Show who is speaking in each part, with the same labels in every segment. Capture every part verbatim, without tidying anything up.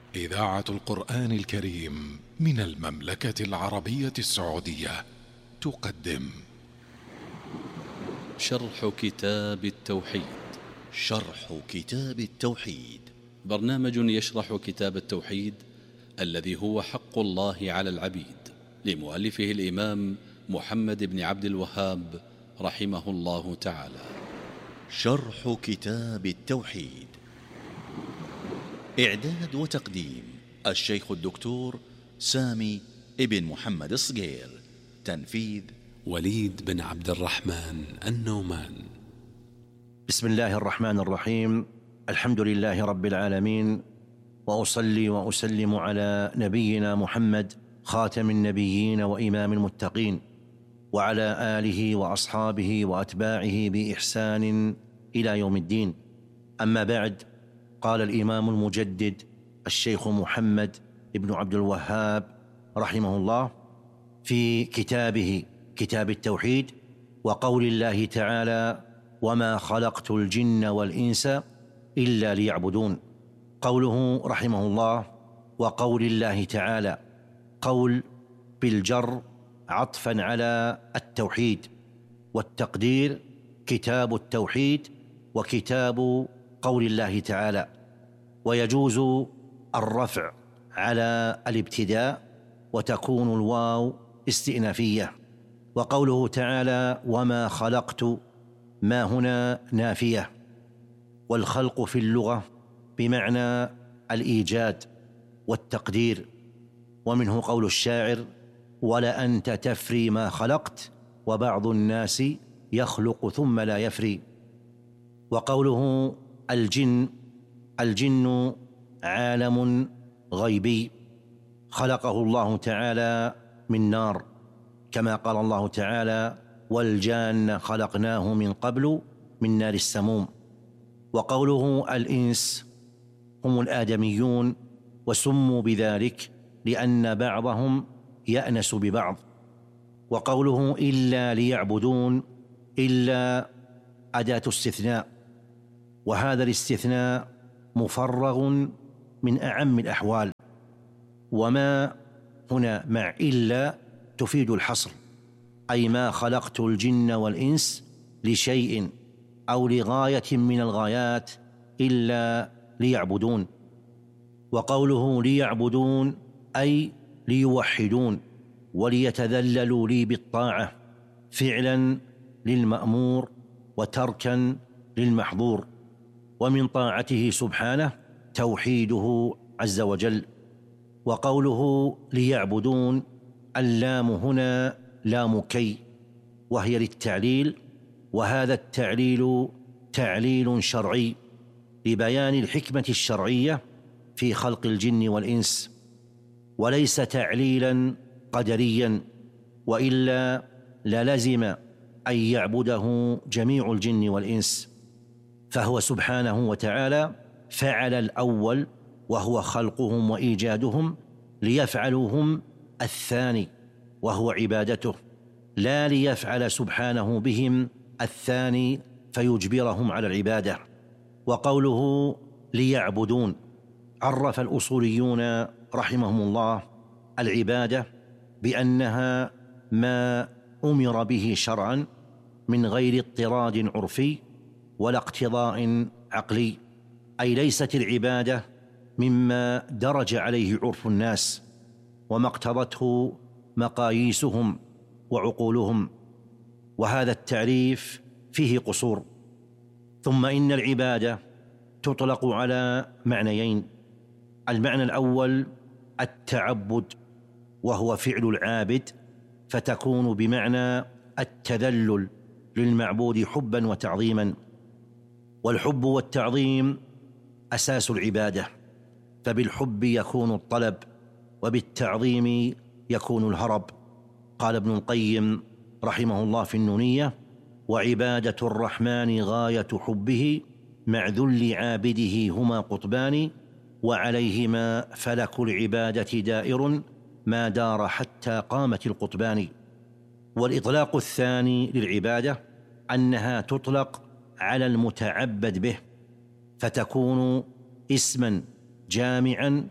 Speaker 1: إذاعة القرآن الكريم من المملكة العربية السعودية تقدم
Speaker 2: شرح كتاب التوحيد.
Speaker 3: شرح كتاب التوحيد
Speaker 2: برنامج يشرح كتاب التوحيد الذي هو حق الله على العبيد، لمؤلفه الإمام محمد بن عبد الوهاب رحمه الله تعالى.
Speaker 3: شرح كتاب التوحيد، إعداد وتقديم الشيخ الدكتور سامي ابن محمد الصقير، تنفيذ
Speaker 2: وليد بن عبد الرحمن النومان.
Speaker 4: بسم الله الرحمن الرحيم. الحمد لله رب العالمين، وأصلي وأسلم على نبينا محمد خاتم النبيين وإمام المتقين، وعلى آله وأصحابه وأتباعه بإحسان إلى يوم الدين. أما بعد، قال الإمام المجدد الشيخ محمد بن عبد الوهاب رحمه الله في كتابه كتاب التوحيد: وقول الله تعالى: وما خلقت الجن والإنس إلا ليعبدون. قوله رحمه الله وقول الله تعالى، قول بالجر عطفا على التوحيد، والتقدير كتاب التوحيد وكتاب قول الله تعالى، ويجوز الرفع على الابتداء وتكون الواو استئنافية. وقوله تعالى: وما خلقت، ما هنا نافية، والخلق في اللغة بمعنى الإيجاد والتقدير، ومنه قول الشاعر: ولأنت تفري ما خلقت وبعض الناس يخلق ثم لا يفري. وقوله الجن، الجن عالم غيبي خلقه الله تعالى من نار، كما قال الله تعالى: والجان خلقناه من قبل من نار السموم. وقوله الإنس هم الآدميون، وسموا بذلك لأن بعضهم يأنس ببعض. وقوله إلا ليعبدون، إلا أداة استثناء، وهذا الاستثناء مفرغ من أعم الأحوال، وما هنا مع إلا تفيد الحصر، أي ما خلقت الجن والإنس لشيء أو لغاية من الغايات إلا ليعبدون. وقوله ليعبدون أي ليوحدون وليتذللوا لي بالطاعة، فعلا للمأمور وتركا للمحظور، ومن طاعته سبحانه توحيده عز وجل. وقوله ليعبدون، اللام هنا لام كي، وهي للتعليل، وهذا التعليل تعليل شرعي لبيان الحكمة الشرعية في خلق الجن والإنس، وليس تعليلا قدريا، وإلا للزم أن يعبده جميع الجن والإنس. فهو سبحانه وتعالى فعل الأول وهو خلقهم وإيجادهم، ليفعلوهم الثاني وهو عبادته، لا ليفعل سبحانه بهم الثاني فيجبرهم على العبادة. وقوله ليعبدون، عرف الأصوليون رحمهم الله العبادة بأنها ما أمر به شرعا من غير اضطراد عرفي ولا اقتضاء عقلي، أي ليست العبادة مما درج عليه عرف الناس وما اقتضته مقاييسهم وعقولهم، وهذا التعريف فيه قصور. ثم إن العبادة تطلق على معنيين: المعنى الأول التعبد، وهو فعل العابد، فتكون بمعنى التذلل للمعبود حبا وتعظيما، والحب والتعظيم أساس العبادة، فبالحب يكون الطلب وبالتعظيم يكون الهرب. قال ابن القيم رحمه الله في النونية: وعبادة الرحمن غاية حبه مع ذل عابده هما قطبان، وعليهما فلك العبادة دائر ما دار حتى قامت القطبان. والإطلاق الثاني للعبادة أنها تطلق على المتعبد به، فتكون اسما جامعا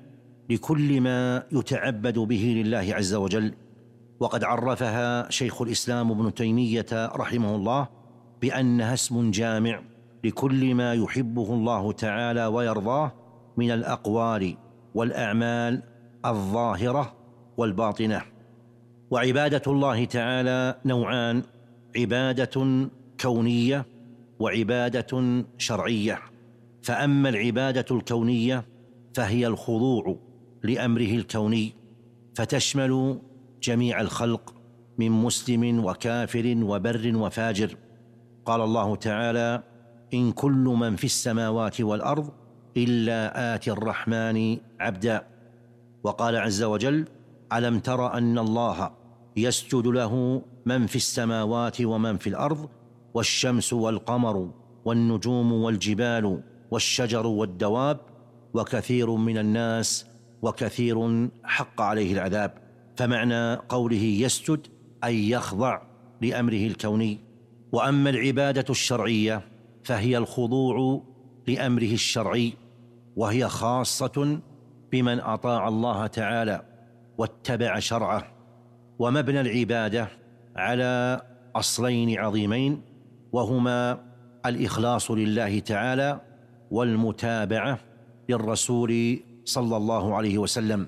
Speaker 4: لكل ما يتعبد به لله عز وجل. وقد عرفها شيخ الإسلام ابن تيمية رحمه الله بأنها اسم جامع لكل ما يحبه الله تعالى ويرضاه من الأقوال والأعمال الظاهرة والباطنة. وعبادة الله تعالى نوعان: عبادة كونية وعبادة شرعية. فأما العبادة الكونية فهي الخضوع لأمره الكوني، فتشمل جميع الخلق من مسلم وكافر وبر وفاجر. قال الله تعالى: إن كل من في السماوات والأرض إلا آتي الرحمن عبدا. وقال عز وجل: ألم تر أن الله يسجد له من في السماوات ومن في الأرض والشمس والقمر والنجوم والجبال والشجر والدواب وكثير من الناس وكثير حق عليه العذاب. فمعنى قوله يسجد أي يخضع لأمره الكوني. وأما العبادة الشرعية فهي الخضوع لأمره الشرعي، وهي خاصة بمن أطاع الله تعالى واتبع شرعه. ومبنى العبادة على أصلين عظيمين، وهما الإخلاص لله تعالى والمتابعة للرسول صلى الله عليه وسلم.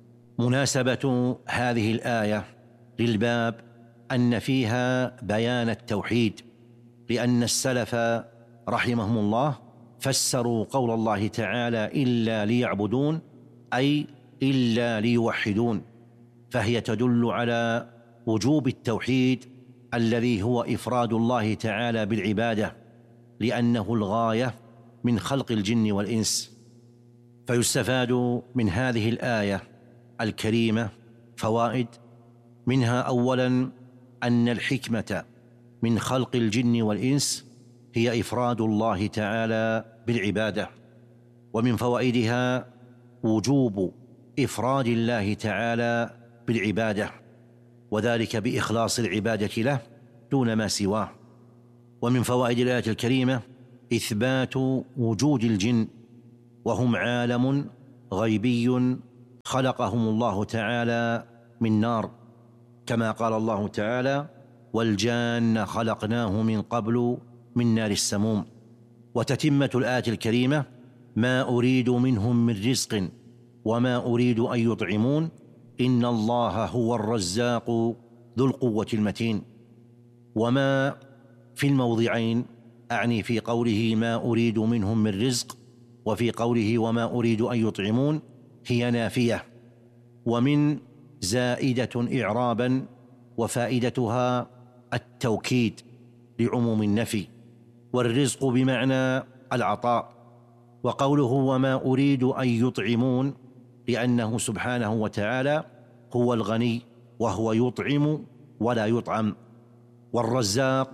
Speaker 4: مناسبة هذه الآية للباب أن فيها بيان التوحيد، لأن السلف رحمهم الله فسروا قول الله تعالى: إلا ليعبدون، أي إلا ليوحدون، فهي تدل على وجوب التوحيد الذي هو إفراد الله تعالى بالعبادة، لأنه الغاية من خلق الجن والإنس. فيستفاد من هذه الآية الكريمة فوائد، منها أولاً أن الحكمة من خلق الجن والإنس هي إفراد الله تعالى بالعبادة. ومن فوائدها وجوب إفراد الله تعالى بالعبادة، وذلك بإخلاص العبادة له دون ما سواه. ومن فوائد الآية الكريمة إثبات وجود الجن، وهم عالم غيبي خلقهم الله تعالى من نار، كما قال الله تعالى: والجان خلقناه من قبل من نار السموم. وتتمة الآية الكريمة: ما أريد منهم من رزق وما أريد أن يطعمون إن الله هو الرزاق ذو القوة المتين. وما في الموضعين، أعني في قوله ما أريد منهم من رزق وفي قوله وما أريد أن يطعمون، هي نافية، ومن زائدة إعرابا، وفائدتها التوكيد لعموم النفي. والرزق بمعنى العطاء. وقوله وما أريد أن يطعمون لأنه سبحانه وتعالى هو الغني وهو يطعم ولا يطعم. والرزاق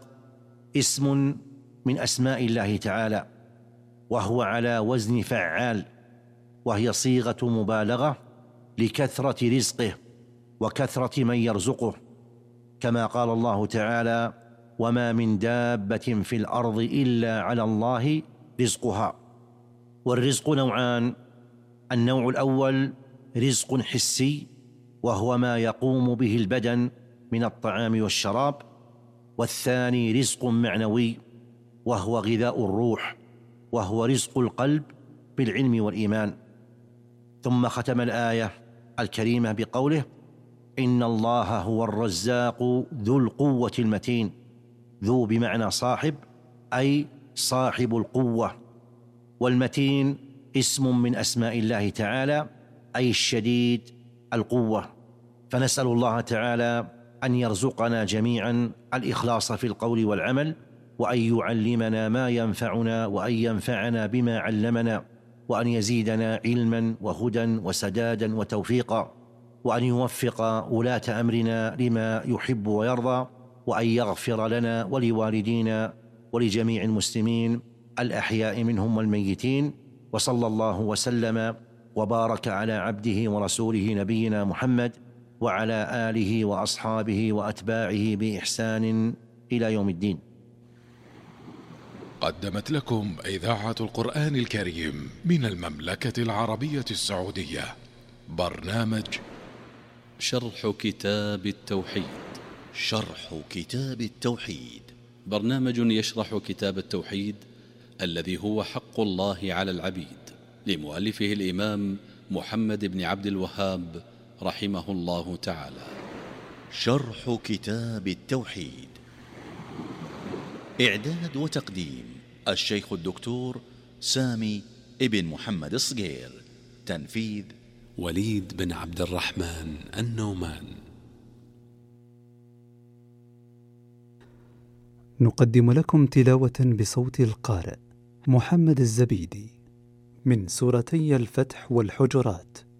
Speaker 4: اسم من أسماء الله تعالى، وهو على وزن فعال، وهي صيغة مبالغة لكثرة رزقه وكثرة من يرزقه، كما قال الله تعالى: وما من دابة في الأرض إلا على الله رزقها. والرزق نوعان: النوع الأول رزق حسي، وهو ما يقوم به البدن من الطعام والشراب. والثاني رزق معنوي، وهو غذاء الروح، وهو رزق القلب بالعلم والإيمان. ثم ختم الآية الكريمة بقوله: إن الله هو الرزاق ذو القوة المتين. ذو بمعنى صاحب، أي صاحب القوة. والمتين اسم من أسماء الله تعالى، أي الشديد القوة. فنسأل الله تعالى أن يرزقنا جميعا الإخلاص في القول والعمل، وأن يعلمنا ما ينفعنا، وأن ينفعنا بما علمنا، وأن يزيدنا علما وهدى وسدادا وتوفيقا، وأن يوفق ولاة أمرنا لما يحب ويرضى، وأن يغفر لنا ولوالدينا ولجميع المسلمين الأحياء منهم والميتين. وصلى الله وسلم وبارك على عبده ورسوله نبينا محمد وعلى آله وأصحابه وأتباعه بإحسان إلى يوم الدين.
Speaker 1: قدمت لكم إذاعة القرآن الكريم من المملكة العربية السعودية برنامج
Speaker 2: شرح كتاب التوحيد.
Speaker 3: شرح كتاب التوحيد
Speaker 2: برنامج يشرح كتاب التوحيد الذي هو حق الله على العبيد، لمؤلفه الإمام محمد بن عبد الوهاب رحمه الله تعالى.
Speaker 3: شرح كتاب التوحيد. إعداد وتقديم الشيخ الدكتور سامي ابن محمد الصقير. تنفيذ
Speaker 5: وليد بن عبد الرحمن النومان.
Speaker 6: نقدم لكم تلاوة بصوت القارئ محمد الزبيدي من سورتي الفتح والحجرات